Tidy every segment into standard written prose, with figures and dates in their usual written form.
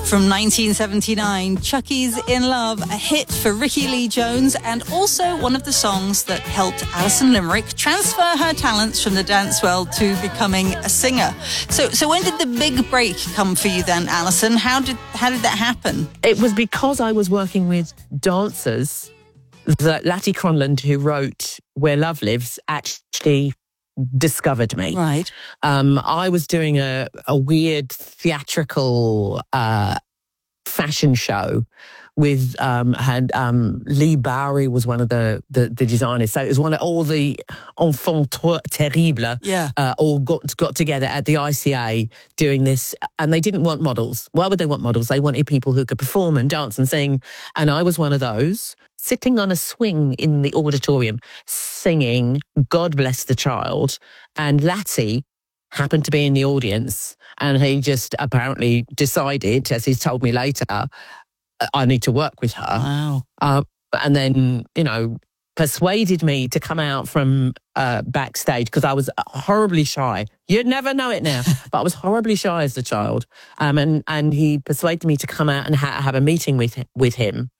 From 1979, Chucky's In Love, a hit for Ricky Lee Jones and also one of the songs that helped Alison Limerick transfer her talents from the dance world to becoming a singer. So when did the big break come for you then, Alison? How did that happen? It was because I was working with dancers that Lati Cronland, who wrote Where Love Lives, actually discovered me. Right. I was doing a weird theatrical fashion show with Lee Bowery was one of the designers. So it was one of all the enfants terribles all got together at the ICA doing this, and they didn't want models. Why would they want models? They wanted people who could perform and dance and sing, and I was one of those, sitting on a swing in the auditorium singing God Bless the Child, and Lati happened to be in the audience, and he just apparently decided, as he's told me later, I need to work with her. Wow. And then, persuaded me to come out from backstage because I was horribly shy. You'd never know it now, but I was horribly shy as a child. And he persuaded me to come out and have a meeting with him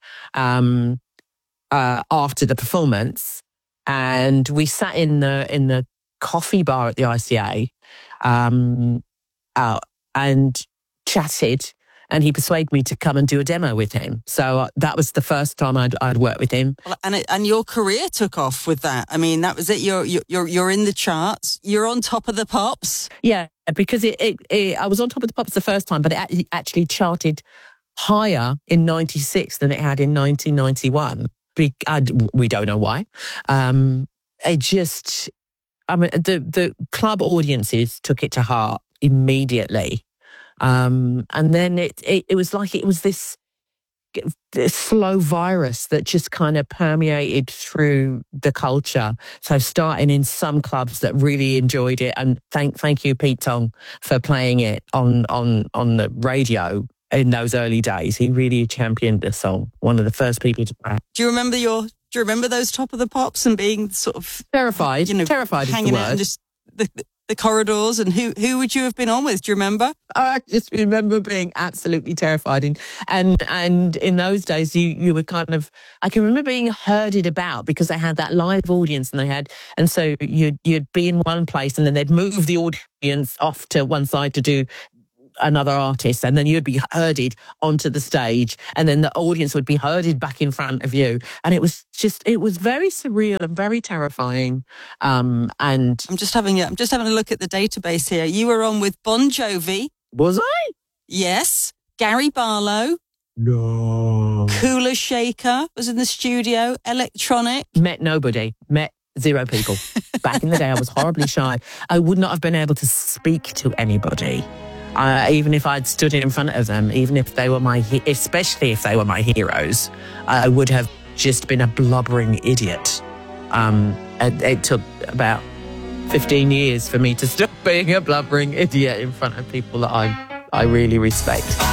after the performance. And we sat in the coffee bar at the ICA and chatted. And he persuaded me to come and do a demo with him. So that was the first time I'd worked with him. And your career took off with that. I mean, that was it. You're in the charts. You're on Top of the Pops. Yeah, because I was on Top of the Pops the first time, but it actually charted higher in 96 than it had in 1991. We don't know why. The club audiences took it to heart immediately. And then it was like it was this slow virus that just kind of permeated through the culture. So starting in some clubs that really enjoyed it, and thank you, Pete Tong, for playing it on the radio in those early days. He really championed the song. One of the first people to play. Do you remember those Top of the Pops and being sort of terrified? Terrified, hanging is the word. out in just the corridors, and who would you have been on with? Do you remember? I just remember being absolutely terrified, and in those days you were kind of, I can remember being herded about because they had that live audience, and so you'd be in one place and then they'd move the audience off to one side to do another artist, and then you'd be herded onto the stage, and then the audience would be herded back in front of you, and it was very surreal and very terrifying. And I'm just having a look at the database here. You were on with Bon Jovi. Was I? Yes. Gary Barlow. No. Kula Shaker was in the studio. Electronic. Met nobody. Met zero people. Back in the day, I was horribly shy. I would not have been able to speak to anybody. Even if I'd stood in front of them, even if they were especially if they were my heroes, I would have just been a blubbering idiot. It took about 15 years for me to stop being a blubbering idiot in front of people that I really respect.